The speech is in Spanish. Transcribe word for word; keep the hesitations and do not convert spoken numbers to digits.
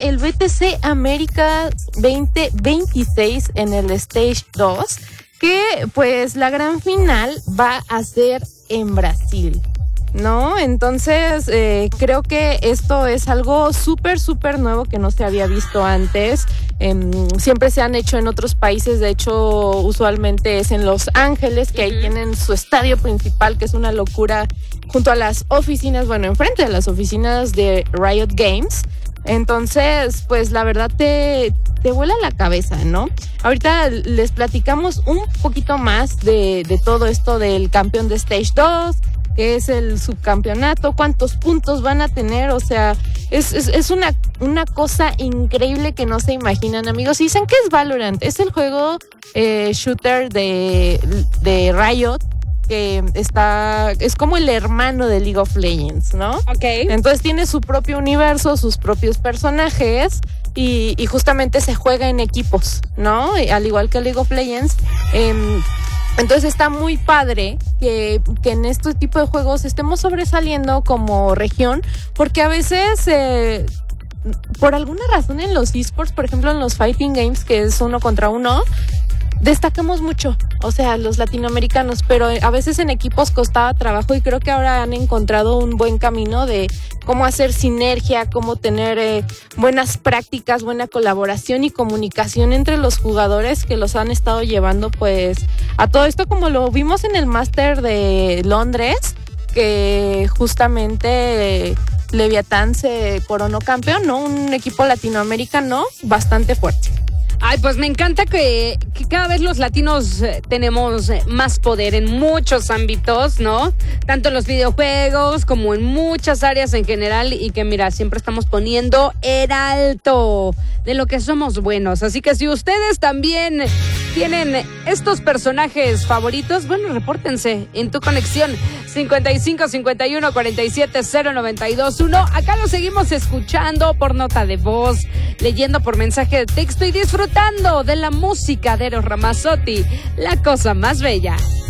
el B T C América veinte veintiséis en el Stage dos, que pues la gran final va a ser en Brasil, ¿no? Entonces, eh, creo que esto es algo súper, súper nuevo que no se había visto antes. Eh, siempre se han hecho en otros países, de hecho, usualmente es en Los Ángeles, que ahí tienen su estadio principal, que es una locura, junto a las oficinas, bueno, enfrente de las oficinas de Riot Games. Entonces, pues la verdad te, te vuela la cabeza, ¿no? Ahorita les platicamos un poquito más de, de todo esto del campeón de Stage dos, que es el subcampeonato, cuántos puntos van a tener, o sea, es, es, es una, una cosa increíble que no se imaginan, amigos. Y dicen que es Valorant, es el juego eh, shooter de, de Riot, que está, es como el hermano de League of Legends, ¿no? Ok. Entonces tiene su propio universo, sus propios personajes, y, y justamente se juega en equipos, ¿no? Al igual que League of Legends. Eh, Entonces está muy padre que, que en este tipo de juegos estemos sobresaliendo como región, porque a veces, eh, por alguna razón en los esports, por ejemplo en los fighting games, que es uno contra uno, destacamos mucho, o sea, los latinoamericanos, pero a veces en equipos costaba trabajo, y creo que ahora han encontrado un buen camino de cómo hacer sinergia, cómo tener eh, buenas prácticas, buena colaboración y comunicación entre los jugadores, que los han estado llevando pues a todo esto, como lo vimos en el Master de Londres, que justamente Leviatán se coronó campeón, ¿no? Un equipo latinoamericano bastante fuerte. Ay, pues me encanta que, que cada vez los latinos eh, tenemos eh, más poder en muchos ámbitos, ¿no? Tanto en los videojuegos como en muchas áreas en general, y que mira, siempre estamos poniendo el alto de lo que somos buenos. Así que si ustedes también tienen estos personajes favoritos, bueno, repórtense en Tu Conexión cincuenta y cinco cincuenta y uno cuarenta y siete cero noventa y dos uno. Acá lo seguimos escuchando por nota de voz, leyendo por mensaje de texto y disfrutando de la música de Eros Ramazzotti, La Cosa Más Bella.